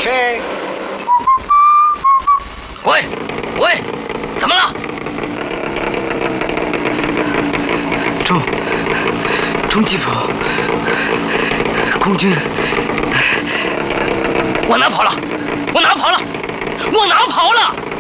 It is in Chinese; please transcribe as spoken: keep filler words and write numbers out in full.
谁？ 喂喂，怎么了？ 中中吉府空军， 我哪跑了？我哪跑了？我哪跑了？